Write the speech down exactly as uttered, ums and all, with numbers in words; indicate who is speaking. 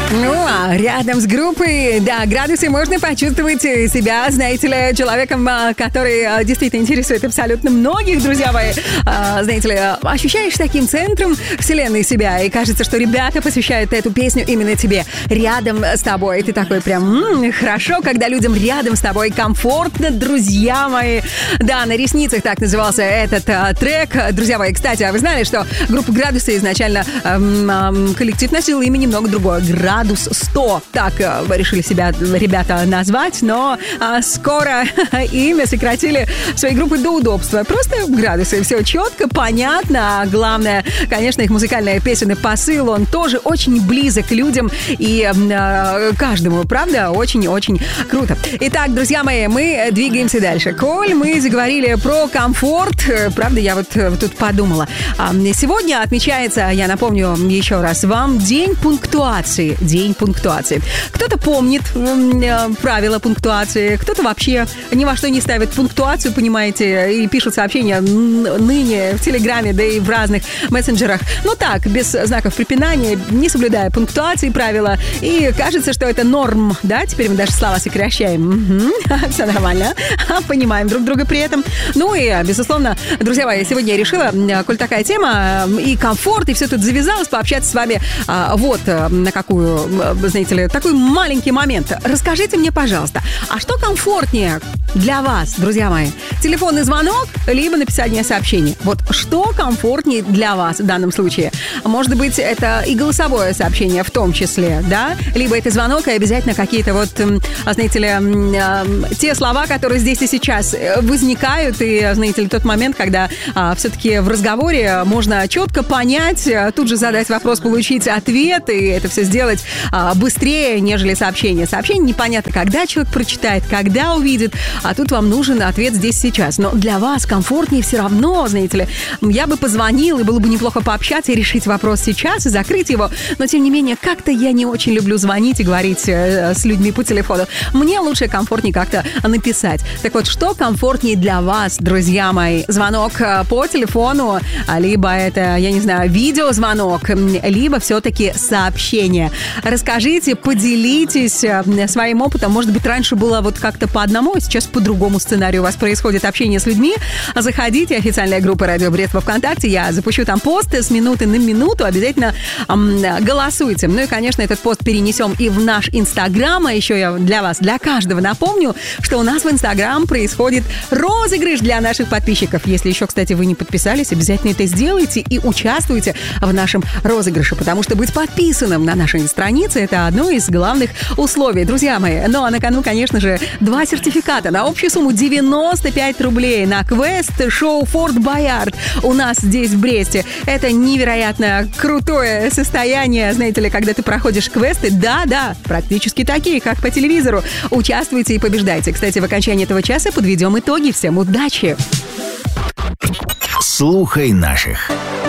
Speaker 1: Ну, а рядом с группой, да, градусы можно почувствовать себя, знаете ли, человеком, который действительно интересует абсолютно многих, друзья мои. Знаете ли, ощущаешь таким центром вселенной себя, и кажется, что ребята посвящают эту песню именно тебе. Рядом с тобой. Ты такой прям, м-м, хорошо, когда людям рядом с тобой комфортно, друзья мои. Да, на ресницах так назывался этот а, трек. Друзья мои, кстати, а вы знали, что группа «Градусы» изначально эм, эм, коллектив носил имя немного другое. «Градус сто». Так э, решили себя ребята назвать, но э, скоро имя сократили своей группы до удобства. Просто «Градусы». Все четко, понятно. А главное, конечно, их музыкальная песенный посыл, он тоже очень близок к людям и э, каждому, правда? Очень-очень круто. Итак, друзья мои, мы двигаемся дальше. Коль мы заговорили про комфорт, правда, я вот тут подумала. Сегодня отмечается, я напомню еще раз вам, День пунктуации. День пунктуации. Кто-то помнит э, правила пунктуации, кто-то вообще ни во что не ставит пунктуацию, понимаете, и пишут сообщения ныне в Телеграме, да и в разных мессенджерах. Ну так, без знаков препинания, не соблюдая пунктуации правила. И кажется, что это норм, да? Теперь мы даже слова сокращаем. Угу. Все нормально. Понимаем друг друга при этом. Ну и, безусловно, друзья мои, сегодня я решила, коль такая тема, и комфорт, и все тут завязалось, пообщаться с вами вот на какую, знаете ли, такой маленький момент. Расскажите мне, пожалуйста, а что комфортнее для вас, друзья мои? Телефонный звонок, либо написание сообщений? Вот что комфортнее для вас в данном случае? Может быть, это и голосовое сообщение в том числе, да? Либо это звонок и обязательно какие-то вот, знаете ли, те слова, которые здесь и сейчас возникают, и, знаете ли, тот момент, когда а, все-таки в разговоре можно четко понять, тут же задать вопрос, получить ответ, и это все сделать а, быстрее, нежели сообщение. Сообщение непонятно, когда человек прочитает, когда увидит, а тут вам нужен ответ здесь сейчас. Но для вас комфортнее все равно, знаете ли, я бы позвонил, и было бы неплохо пообщаться и решить вопрос сейчас, и закрыть его, но, тем не менее, как-то я не очень люблю звонить и говорить э, с людьми по телефону. Мне лучше, комфортнее как-то написать. Так вот, что комфортнее для вас, друзья мои? Звонок по телефону, либо это, я не знаю, видеозвонок, либо все-таки сообщение. Расскажите, поделитесь своим опытом. Может быть, раньше было вот как-то по одному, а сейчас по другому сценарию у вас происходит общение с людьми. Заходите, официальная группа «Радио Брест» во ВКонтакте. Я запущу там пост с минуты на минуту. Обязательно эм, голосуйте. Ну и, конечно, этот пост перенесем и в наш Инстаграм. А еще я для вас, для каждого напомню, что у нас в Инстаграм происходит розыгрыш для наших подписчиков. Если еще, кстати, вы не подписались, обязательно это сделайте и участвуйте в нашем розыгрыше, потому что быть подписанным на нашей странице — это одно из главных условий, друзья мои. Ну а на кону, конечно же, два сертификата на общую сумму девяносто пять рублей на квест шоу Форт Боярд у нас здесь в Бресте. Это невероятно крутое состояние, знаете ли, когда ты проходишь квесты. Да-да, практически такие, как по телевизору. Участвуйте и побеждайте. Кстати, в окончании этого часа подведем итоги. Всем удачи!
Speaker 2: Слухай наших.